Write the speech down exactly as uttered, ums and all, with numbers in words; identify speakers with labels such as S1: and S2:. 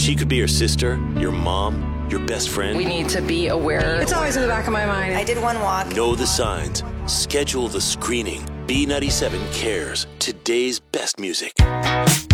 S1: She could be your sister, your mom, your best friend.
S2: We need to be aware.
S3: It's always in the back of my mind.
S4: I did one walk.
S1: Know the signs. Schedule the screening. B ninety-seven cares. Today's best music.